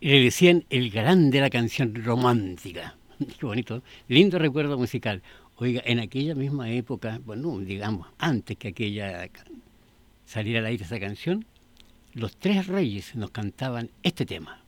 le decían el galán de la canción romántica. Qué bonito, lindo recuerdo musical. Oiga, en aquella misma época, bueno, digamos, antes que aquella saliera al aire esa canción, los tres reyes nos cantaban este tema.